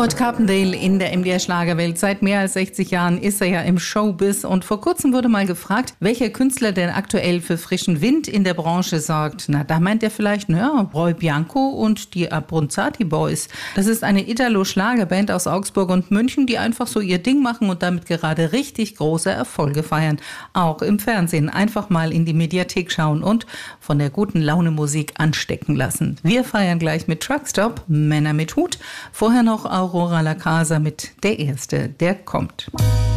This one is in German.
Kurt Carpendale in der MDR Schlagerwelt. Seit mehr als 60 Jahren ist er ja im Showbiz und vor kurzem wurde mal gefragt, welcher Künstler denn aktuell für frischen Wind in der Branche sorgt. Na, da meint er vielleicht, Roy Bianco und die Abronzati Boys. Das ist eine Italo-Schlagerband aus Augsburg und München, die einfach so ihr Ding machen und damit gerade richtig große Erfolge feiern. Auch im Fernsehen. Einfach mal in die Mediathek schauen und von der guten Laune Musik anstecken lassen. Wir feiern gleich mit Truckstop, Männer mit Hut. Vorher noch Aurora La Casa mit Der Erste, der kommt.